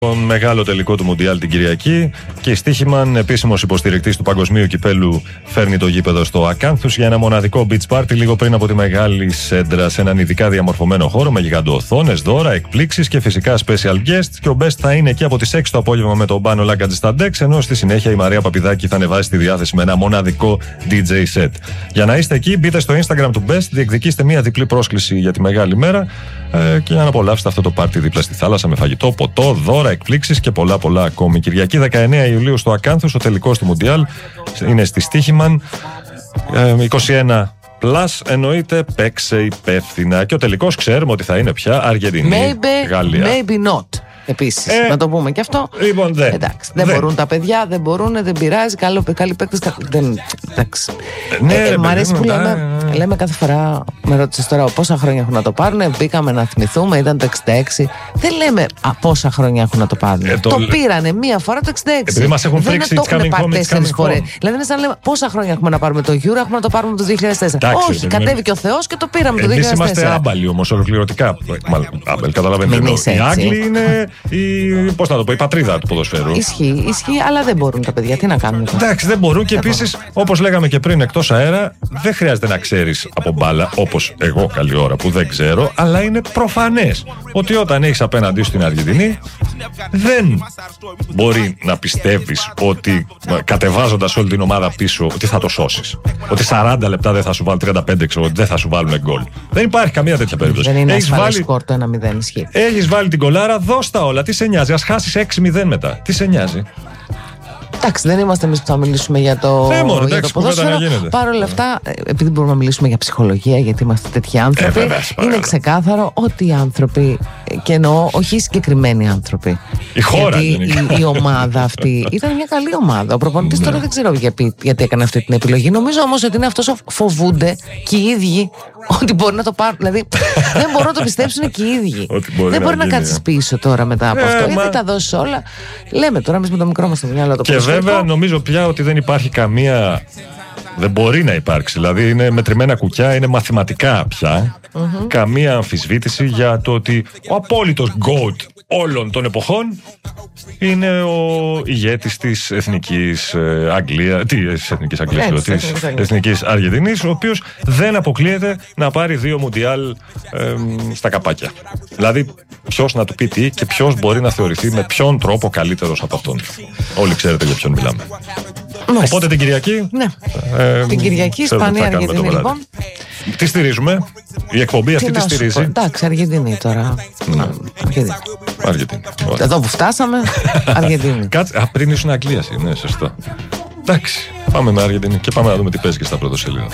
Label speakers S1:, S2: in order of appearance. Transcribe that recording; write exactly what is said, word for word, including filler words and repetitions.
S1: Τον μεγάλο τελικό του Μουντιάλ την Κυριακή και η Στίχημαν, επίσημος υποστηρικτής του Παγκοσμίου Κυπέλου, φέρνει το γήπεδο στο Ακάνθους για ένα μοναδικό beach party λίγο πριν από τη μεγάλη σέντρα σε έναν ειδικά διαμορφωμένο χώρο με γιγαντοοθόνες, δώρα, εκπλήξεις και φυσικά special guests. Και ο Best θα είναι εκεί από τις έξι το απόγευμα με τον Πάνο Λάγκατζη στα Dex, ενώ στη συνέχεια η Μαρία Παπηδάκη θα ανεβάσει στη διάθεση με ένα μοναδικό ντι τζέι set. Για να είστε εκεί, μπείτε στο Instagram του Best, διεκδικήστε μια διπλή πρόσκληση για τη μεγάλη μέρα ε, και να απολαύσετε αυτό το πάρτι δίπλα στη θάλασσα με φαγητό, ποτό, δώρα, εκπλήξεις και πολλά πολλά ακόμη. Κυριακή δεκαεννέα Ιουλίου στο Ακάνθους, ο τελικός του Μουντιάλ είναι στη Στίχημαν. ε, είκοσι ένα πλας, εννοείται, παίξε υπεύθυνα. Και ο τελικός ξέρουμε ότι θα είναι πια Αργεντινή,
S2: maybe,
S1: Γαλλία.
S2: Maybe not. Επίσης, ε, να το πούμε και αυτό.
S1: Λοιπόν, δε,
S2: εντάξει, δεν
S1: δε.
S2: μπορούν τα παιδιά, δεν μπορούν, δεν πειράζει. Καλό, καλοί παίκτες. Δεν, εντάξει.
S1: Ναι,
S2: ε,
S1: ρε,
S2: μ' αρέσει που
S1: ναι,
S2: λέμε,
S1: ναι.
S2: λέμε κάθε φορά. Με ρώτησες τώρα πόσα χρόνια έχουν να το πάρουν. Μπήκαμε να θυμηθούμε, ήταν το εξήντα έξι. Δεν λέμε α, πόσα χρόνια έχουν να το πάρουν. Ε, το... το πήρανε μία φορά το εξήντα έξι.
S1: Επειδή μας έχουν φρίξει,
S2: δεν το έχουν πάρει τέσσερις φορές. Δηλαδή, είναι σαν να λέμε πόσα χρόνια έχουμε να πάρουμε το Euro, έχουμε να το πάρουμε το δύο χιλιάδες τέσσερα. Εντάξει, όχι, κατέβηκε ο Θεός και το πήραμε το δύο χιλιάδες τέσσερα.
S1: Εμείς είμαστε άμπαλοι όμως ολοκληρωτικά. Άμπαλ, καταλαβαίνετε. Οι Άγγλοι είναι. Πώς να το πω, η πατρίδα του ποδοσφαίρου.
S2: Ισχύει, ισχύει, αλλά δεν μπορούν τα παιδιά. Τι να κάνουν.
S1: Εντάξει, δεν μπορούν και επίσης, όπως λέγαμε και πριν εκτός αέρα, δεν χρειάζεται να ξέρεις από μπάλα, όπως εγώ καλή ώρα που δεν ξέρω, αλλά είναι προφανές ότι όταν έχεις απέναντί σου την Αργεντινή, δεν μπορεί να πιστεύεις ότι κατεβάζοντας όλη την ομάδα πίσω, ότι θα το σώσεις. Ότι σαράντα λεπτά δεν θα σου βάλουν, τριάντα πέντε ξέρω, ότι δεν θα σου βάλουν γκολ. Δεν υπάρχει καμία τέτοια περίπτωση.
S2: Δεν είναι ασφαλές σκορ το ένα μηδέν, ισχύει.
S1: Έχεις βάλει την κολάρα, δώσ' τα όλα. Τι σε νοιάζει, ας χάσεις έξι μηδέν μετά. Τι σε νοιάζει.
S2: Εντάξει, δεν είμαστε εμείς που θα μιλήσουμε για το,
S1: ναι, μόνο,
S2: για
S1: εντάξει,
S2: το ποδόσφαιρο. Παρ' όλα αυτά, επειδή μπορούμε να μιλήσουμε για ψυχολογία, γιατί είμαστε τέτοιοι άνθρωποι, ε, βέβαια, είναι ξεκάθαρο ότι οι άνθρωποι, και εννοώ όχι οι συγκεκριμένοι άνθρωποι.
S1: Η χώρα.
S2: Γιατί η, η ομάδα αυτή ήταν μια καλή ομάδα. Ο προπονητής τώρα δεν ξέρω γιατί, γιατί έκανε αυτή την επιλογή. Νομίζω όμως ότι είναι αυτός φοβούνται και οι ίδιοι ότι μπορεί να το πάρουν. Δηλαδή δεν μπορούν να το πιστέψουν και οι ίδιοι. Μπορεί δεν μπορεί να, να κάτσεις πίσω τώρα μετά από ε, αυτό. Μα... Γιατί τα δώσεις όλα. Λέμε τώρα εμείς με το μικρό μας στο μυαλό το. Και
S1: βέβαια νομίζω πια ότι δεν υπάρχει καμία. Δεν μπορεί να υπάρξει. Δηλαδή είναι μετρημένα κουκιά, είναι μαθηματικά πια. Mm-hmm. Καμία αμφισβήτηση για το ότι ο απόλυτος GOAT όλων των εποχών είναι ο ηγέτης της εθνικής ε, Αγγλία, της εθνικής Αγγλίας, yeah, της εθνικής Αργεντινής, ο οποίος δεν αποκλείεται να πάρει δύο Μουντιάλ ε, στα καπάκια. Δηλαδή ποιος να του πει τι και ποιος μπορεί να θεωρηθεί με ποιον τρόπο καλύτερος από αυτόν. Όλοι ξέρετε για ποιον μιλάμε. Μάλιστα. Οπότε την Κυριακή.
S2: Ναι. Ε, την Κυριακή, Ισπανία, Αργεντινή λοιπόν.
S1: Τι στηρίζουμε, η εκπομπή αυτή τι στηρίζει.
S2: Εντάξει, Αργεντινή τώρα.
S1: Ναι.
S2: Αργεντινή.
S1: Αργεντινή.
S2: Εδώ που φτάσαμε, Αργεντινή.
S1: Κάτσε, α, πριν ήσουν Αγγλία, ναι, σωστό. Εντάξει, πάμε με Αργεντινή και πάμε να δούμε τι παίζει και στα πρωτοσέλιδα.